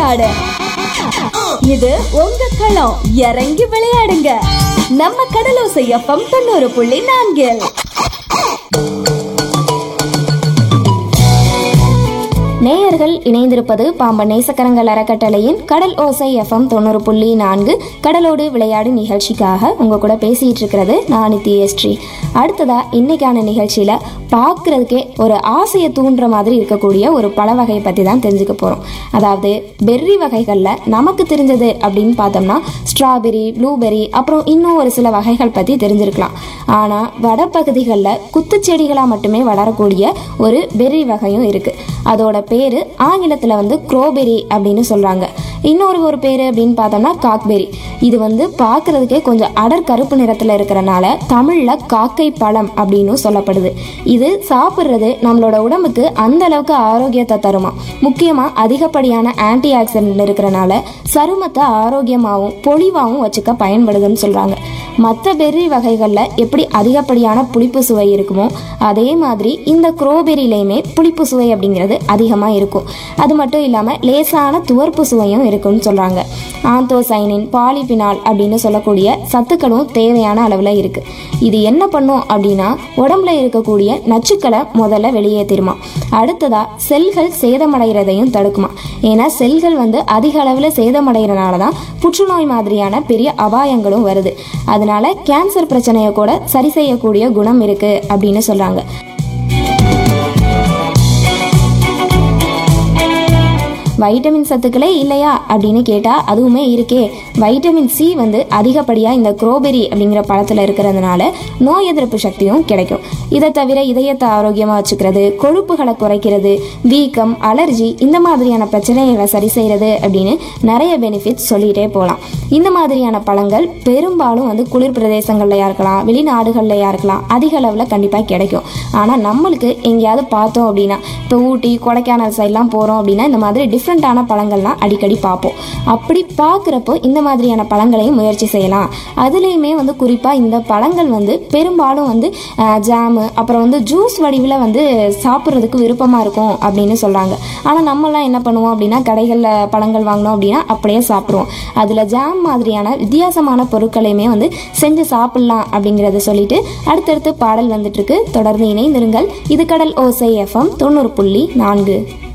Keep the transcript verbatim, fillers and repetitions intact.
விளையாடு. இது உங்க களம், இறங்கி விளையாடுங்க. நம்ம கடலோசை எஃப்எம் தொண்ணூறு புள்ளி நான்கில். நேயர்கள் இணைந்திருப்பது பாம்பன் நேசக்கரங்கள் அறக்கட்டளையின் கடல் ஓசை எஃப்எம் தொண்ணூறு புள்ளி நான்கு கடலோடு விளையாடு நிகழ்ச்சிக்காக உங்க கூட பேசிட்டு இருக்கிறது நான் நித்யஸ்ரீ. அடுத்ததா இன்னைக்கான நிகழ்ச்சியில பார்க்கறதுக்கே ஒரு ஆசையை தூண்டுற மாதிரி இருக்கக்கூடிய ஒரு பழ வகையை பத்தி தான் தெரிஞ்சுக்க போறோம். அதாவது பெர்ரி வகைகள்ல நமக்கு தெரிஞ்சது அப்படின்னு பார்த்தோம்னா ஸ்ட்ராபெரி, ப்ளூபெரி, அப்புறம் இன்னும் ஒரு சில வகைகள் பத்தி தெரிஞ்சிருக்கலாம். ஆனா வடப்பகுதிகளில் குத்துச்செடிகளா மட்டுமே வளரக்கூடிய ஒரு பெர்ரி வகையும் இருக்கு. அதோட பேரு ஆங்கிலத்துல வந்து க்ரோபெரி அப்படின்னு சொல்றாங்க. இன்னொரு ஒரு பேரு அப்படின்னு பார்த்தோம்னா காக்பெரி. இது வந்து பார்க்கறதுக்கே கொஞ்சம் அடர் கருப்பு நிறத்துல இருக்கிறனால தமிழ்ல காக்கை பழம் அப்படின்னு சொல்லப்படுது. இது சாப்பிட்றது நம்மளோட உடம்புக்கு அந்த அளவுக்கு ஆரோக்கியத்தை தருமா. முக்கியமா அதிகப்படியான ஆன்டி ஆக்சிடென்ட் இருக்கிறனால சருமத்தை ஆரோக்கியமாகவும் பொலிவாகவும் வச்சுக்க பயன்படுதுன்னு சொல்றாங்க. மற்ற பெர்ரி வகைகள்ல எப்படி அதிகப்படியான புளிப்பு சுவை இருக்குமோ அதே மாதிரி இந்த க்ரோபெரியிலையுமே புளிப்பு சுவை அப்படிங்கிறது அதிகமாக இருக்கும். அது மட்டும் இல்லாமல் லேசான துவர்ப்பு சுவையும் இருக்குன்னு சொல்றாங்க. ஆந்தோசைனின், பாலிபினால் அப்படின்னு சொல்லக்கூடிய சத்துக்களும் தேவையான அளவில் இருக்கு. இது என்ன பண்ணும் அப்படின்னா உடம்புல இருக்கக்கூடிய நச்சுக்களை முதல்ல வெளியேற்றிருமா. அடுத்ததா செல்கள் சேதமடைகிறதையும் தடுக்குமா. ஏன்னா செல்கள் வந்து அதிக அளவில் சேதமடைகிறனால தான் புற்றுநோய் மாதிரியான பெரிய அபாயங்களும் வருது. அதனால கேன்சர் பிரச்சனையை கூட சரி செய்யக்கூடிய குணம் இருக்கு அப்படின்னு சொல்றாங்க. வைட்டமின் சத்துக்களே இல்லையா அப்படின்னு கேட்டால் அதுவுமே இருக்கே. வைட்டமின் சி வந்து அதிகப்படியாக இந்த க்ரோபெரி அப்படிங்கிற பழத்தில் இருக்கிறதுனால நோய் எதிர்ப்பு சக்தியும் கிடைக்கும். இதை தவிர இதயத்தை ஆரோக்கியமாக வச்சுக்கிறது, கொழுப்புகளை குறைக்கிறது, வீக்கம், அலர்ஜி இந்த மாதிரியான பிரச்சனைகளை சரி செய்கிறது அப்படின்னு நிறைய பெனிஃபிட்ஸ் சொல்லிகிட்டே போகலாம். இந்த மாதிரியான பழங்கள் பெரும்பாலும் வந்து குளிர் பிரதேசங்கள்லையா இருக்கலாம், வெளிநாடுகள்லையா இருக்கலாம், அதிக அளவில் கண்டிப்பாக கிடைக்கும். ஆனால் நம்மளுக்கு எங்கேயாவது பார்த்தோம் அப்படின்னா இப்போ ஊட்டி, கொடைக்கானல் சைட்லாம் போகிறோம் அப்படின்னா இந்த மாதிரி டிஃப்ரெண்ட்டான பழங்கள்லாம் அடிக்கடி பார்ப்போம். அப்படி பார்க்குறப்போ இந்த மாதிரியான பழங்களையும் முயற்சி செய்யலாம். அதுலேயுமே வந்து குறிப்பாக இந்த பழங்கள் வந்து பெரும்பாலும் வந்து ஜாமு அப்புறம் வந்து ஜூஸ் வடிவில் வந்து சாப்பிட்றதுக்கு விருப்பமாக இருக்கும் அப்படின்னு சொல்கிறாங்க. ஆனால் நம்மலாம் என்ன பண்ணுவோம் அப்படின்னா கடைகளில் பழங்கள் வாங்கினோம் அப்படின்னா அப்படியே சாப்பிடுவோம். அதில் ஜாம் மாதிரியான வித்தியாசமான பொருட்களையுமே வந்து செஞ்சு சாப்பிட்லாம் அப்படிங்கிறத சொல்லிட்டு அடுத்தடுத்து பாடல் வந்துட்டு இருக்கு. தொடர்ந்து இணைந்திருங்கள். இது கடல் ஓசை எஃப்எம் தொண்ணூறு புள்ளி நான்கு.